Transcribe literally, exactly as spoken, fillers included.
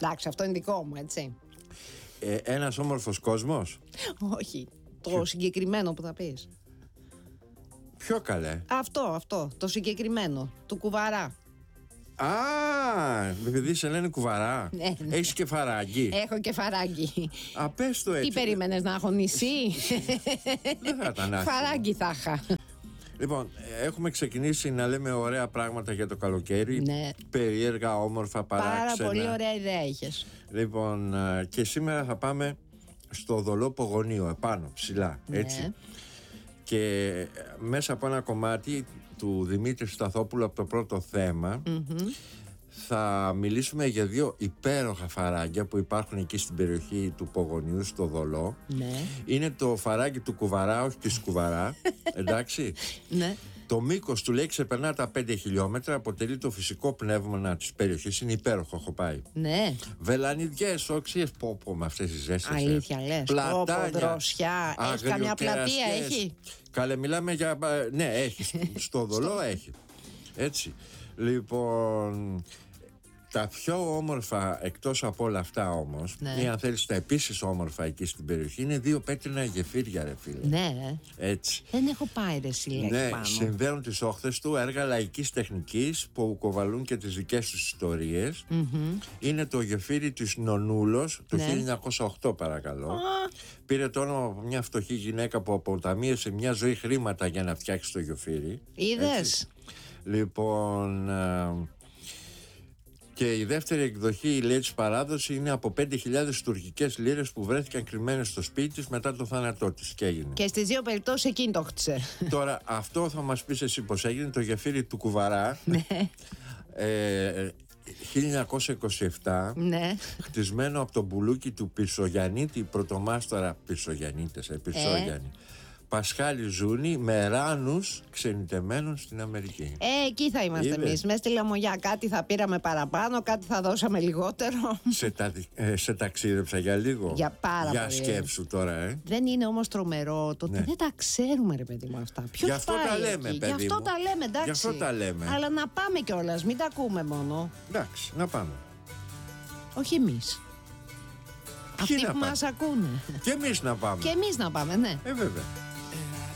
Εντάξει, αυτό είναι δικό μου, έτσι. Ε, ένας όμορφος κόσμος. Όχι, το Ποιο? συγκεκριμένο που θα πεις. Ποιο καλέ? Αυτό, αυτό, το συγκεκριμένο, του Κουβαρά. Α, επειδή σε λένε Κουβαρά. Ναι, ναι. Έχεις και φαράγγι. Έχω και φαράγγι. Α, πες το έτσι. Τι περίμενες να έχω νησί? Δεν θα ήταν άσχημο. Φαράγγι θα είχα. Λοιπόν, έχουμε ξεκινήσει να λέμε ωραία πράγματα για το καλοκαίρι. Ναι. Περίεργα, όμορφα, παράξενα. Πάρα πολύ ωραία ιδέα είχες. Λοιπόν, και σήμερα θα πάμε στο Δολό Πογονίο, επάνω, ψηλά, έτσι. Ναι. Και μέσα από ένα κομμάτι του Δημήτρη Σταθόπουλου από το πρώτο θέμα, mm-hmm. θα μιλήσουμε για δύο υπέροχα φαράγγια που υπάρχουν εκεί στην περιοχή του Πογονίου, στο Δολό. Ναι. Είναι το φαράγγι του Κουβαρά, όχι της Κουβαρά. Εντάξει. Ναι. Το μήκος του λέει ξεπερνά τα πέντε χιλιόμετρα, αποτελεί το φυσικό πνεύμα της περιοχής. Είναι υπέροχο, έχω πάει. Ναι. Βελανιδιές, όξιες, πω πω με αυτές τις ζέστες. Αλήθεια λες? Πλατάνια, δροσιά. Έχει καμιά πλατεία, έχει? Καλέ, μιλάμε για... Ναι, έχει. Στο Δολό έχει. Έτσι. Λοιπόν... Τα πιο όμορφα εκτός από όλα αυτά όμως, ναι. ή αν θέλεις τα επίσης όμορφα εκεί στην περιοχή, είναι δύο πέτρινα γεφύρια, ρε φίλε. Ναι. Έτσι. Δεν έχω πάει ρε σύλλεξη ναι, πάνω. συνδέουν τις όχθες του έργα λαϊκής τεχνικής που κοβαλούν και τις δικές τους ιστορίες. Mm-hmm. Είναι το γεφύρι της Νονούλος του ναι. χίλια εννιακόσια οκτώ, παρακαλώ. Ah. Πήρε το όνομα από μια φτωχή γυναίκα που αποταμίευσε μια ζωή χρήματα για να φτιάξει το γεφύρι. Είδες? Λοιπόν... Και η δεύτερη εκδοχή, λέει, της παράδοση είναι από πέντε χιλιάδες τουρκικές λίρες που βρέθηκαν κρυμμένες στο σπίτι της μετά το θάνατό της. Και έγινε. Και στις δύο περιπτώσεις εκείνη το χτίσε. Τώρα, αυτό θα μας πεις εσύ πως έγινε. Το γεφύρι του Κουβαρά. Ναι. ε, χίλια εννιακόσια είκοσι επτά. Ναι. Χτισμένο από τον μπουλούκι του Πισογιαννίτη, πρωτομάστορα Πισογιαννίτες, ε, Πισόγιαννη. Ε. Πασχάλη Ζούνη, με ράνους ξενιτεμένων στην Αμερική. Ε, εκεί θα είμαστε εμείς. Μέσα στη Λαμογιά κάτι θα πήραμε παραπάνω, κάτι θα δώσαμε λιγότερο. Σε, τα, ε, σε ταξίδεψα για λίγο. Για πάρα για πολύ. σκέψου τώρα, ε. Δεν είναι όμως τρομερό το ότι ναι. δεν τα ξέρουμε, ρε παιδί μου, αυτά. Ποιος γι' αυτό πάει τα λέμε, εκεί? παιδί Γι' αυτό μου. τα λέμε, εντάξει. Γι' αυτό τα λέμε. Αλλά να πάμε κιόλας, μην τα ακούμε μόνο. Εντάξει, να πάμε. Όχι εμείς. Αυτοί που μας ακούνε. Και εμείς να πάμε. Και εμείς να πάμε, ναι. Ε, βέβαια.